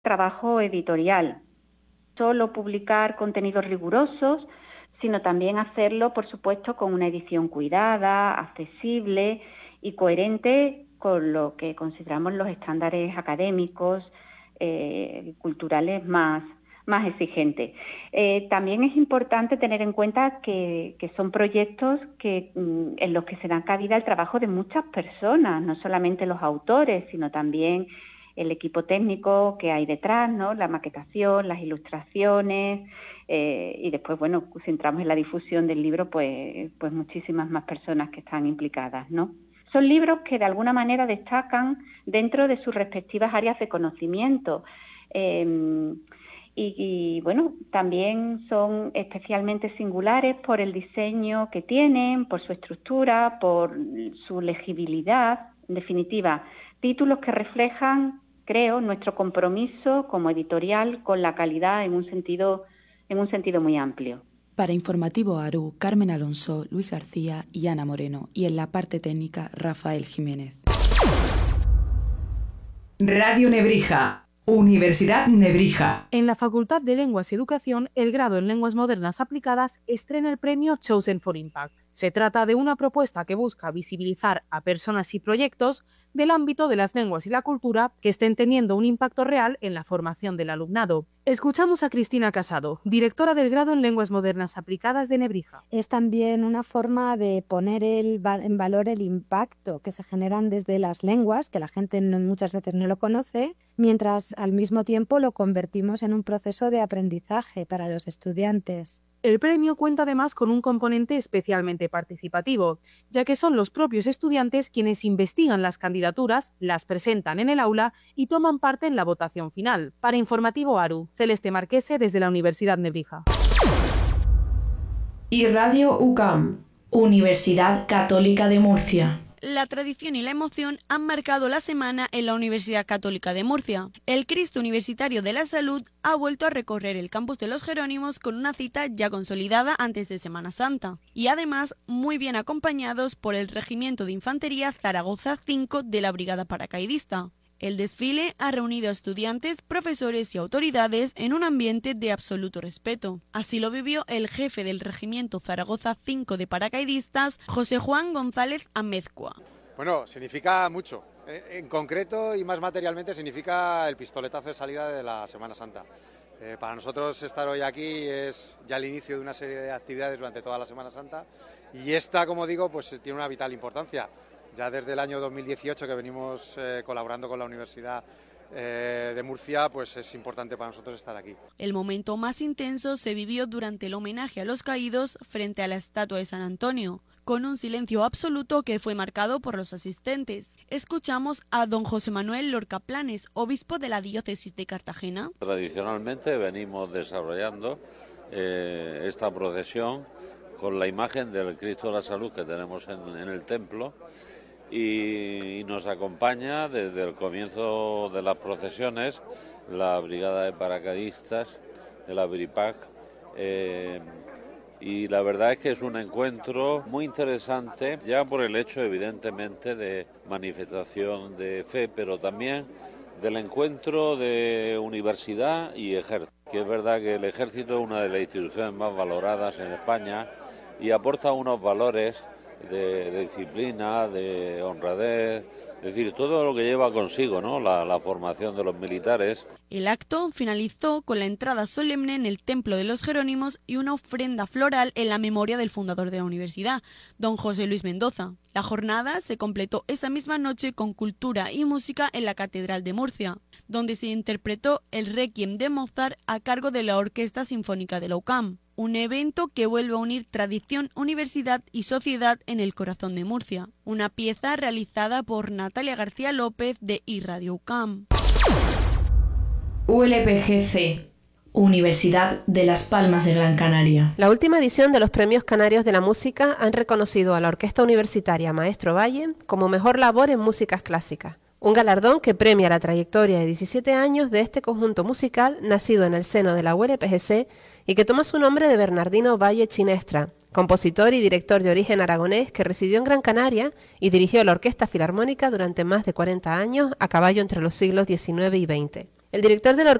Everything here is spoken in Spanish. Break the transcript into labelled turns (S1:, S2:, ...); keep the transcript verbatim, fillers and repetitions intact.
S1: trabajo editorial. Solo publicar contenidos rigurosos, sino también hacerlo, por supuesto, con una edición cuidada, accesible y coherente con lo que consideramos los estándares académicos eh, y culturales más, más exigentes. Eh, también es importante tener en cuenta que, que son proyectos que, en los que se da cabida el trabajo de muchas personas, no solamente los autores, sino también el equipo técnico que hay detrás, ¿no? La maquetación, las ilustraciones, eh, y después, bueno, si entramos en la difusión del libro, pues, pues muchísimas más personas que están implicadas, ¿no? Son libros que de alguna manera destacan dentro de sus respectivas áreas de conocimiento. Eh, y, y, bueno, también son especialmente singulares por el diseño que tienen, por su estructura, por su legibilidad. En definitiva, títulos que reflejan, creo, nuestro compromiso como editorial con la calidad en un sentido, en un sentido muy amplio.
S2: Para Informativo Aru, Carmen Alonso, Luis García y Ana Moreno. Y en la parte técnica, Rafael Jiménez.
S3: Radio Nebrija, Universidad Nebrija.
S4: En la Facultad de Lenguas y Educación, el grado en Lenguas Modernas Aplicadas estrena el premio Chosen for Impact. Se trata de una propuesta que busca visibilizar a personas y proyectos del ámbito de las lenguas y la cultura que estén teniendo un impacto real en la formación del alumnado. Escuchamos a Cristina Casado, directora del grado en Lenguas Modernas Aplicadas de Nebrija.
S5: Es también una forma de poner el, en valor el impacto que se generan desde las lenguas, que la gente no, muchas veces no lo conoce, mientras al mismo tiempo lo convertimos en un proceso de aprendizaje para los estudiantes.
S4: El premio cuenta además con un componente especialmente participativo, ya que son los propios estudiantes quienes investigan las candidaturas, las presentan en el aula y toman parte en la votación final. Para Informativo Aru, Celeste Marquese desde la Universidad Nebrija.
S6: Y Radio U C A M, Universidad Católica de Murcia.
S7: La tradición y la emoción han marcado la semana en la Universidad Católica de Murcia. El Cristo Universitario de la Salud ha vuelto a recorrer el campus de los Jerónimos con una cita ya consolidada antes de Semana Santa y además muy bien acompañados por el Regimiento de Infantería Zaragoza cinco de la Brigada Paracaidista. El desfile ha reunido a estudiantes, profesores y autoridades en un ambiente de absoluto respeto. Así lo vivió el jefe del Regimiento Zaragoza cinco de Paracaidistas, José Juan González Amezcua.
S8: Bueno, significa mucho. En concreto y más materialmente significa el pistoletazo de salida de la Semana Santa. Eh, para nosotros estar hoy aquí es ya el inicio de una serie de actividades durante toda la Semana Santa y esta, como digo, pues tiene una vital importancia. Ya desde el año dos mil dieciocho que venimos eh, colaborando con la Universidad eh, de Murcia, pues es importante para nosotros estar aquí.
S7: El momento más intenso se vivió durante el homenaje a los caídos frente a la estatua de San Antonio, con un silencio absoluto que fue marcado por los asistentes. Escuchamos a don José Manuel Lorca Planes, obispo de la diócesis de Cartagena.
S9: Tradicionalmente venimos desarrollando eh, esta procesión con la imagen del Cristo de la Salud que tenemos en, en el templo. Y nos acompaña desde el comienzo de las procesiones la Brigada de Paracaidistas de la BRIPAC eh, y la verdad es que es un encuentro muy interesante ya por el hecho evidentemente de manifestación de fe, pero también del encuentro de universidad y ejército, que es verdad que el ejército es una de las instituciones más valoradas en España y aporta unos valores De, de disciplina, de honradez, es decir, todo lo que lleva consigo, ¿no? la, la formación de los militares.
S7: El acto finalizó con la entrada solemne en el Templo de los Jerónimos y una ofrenda floral en la memoria del fundador de la universidad, don José Luis Mendoza. La jornada se completó esa misma noche con cultura y música en la Catedral de Murcia, donde se interpretó el Requiem de Mozart a cargo de la Orquesta Sinfónica de la U C A M. Un evento que vuelve a unir tradición, universidad y sociedad en el corazón de Murcia. Una pieza realizada por Natalia García López de iRadio U C A M.
S6: U L P G C, Universidad de Las Palmas de Gran Canaria.
S10: La última edición de los Premios Canarios de la Música han reconocido a la Orquesta Universitaria Maestro Valle como mejor labor en músicas clásicas. Un galardón que premia la trayectoria de diecisiete años de este conjunto musical nacido en el seno de la U L P G C y que toma su nombre de Bernardino Valle Chinestra, compositor y director de origen aragonés que residió en Gran Canaria y dirigió la Orquesta Filarmónica durante más de cuarenta años a caballo entre los siglos diecinueve y veinte. El director de la